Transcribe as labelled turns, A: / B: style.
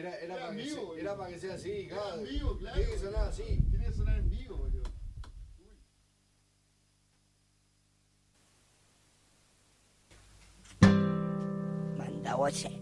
A: Era
B: Era
A: para
B: en
A: que
B: vivo,
A: era para que sea así,
B: Era
A: claro.
B: en vivo, claro.
A: Tiene que sonar así.
B: Tiene que sonar en vivo, boludo.
C: Manda voce.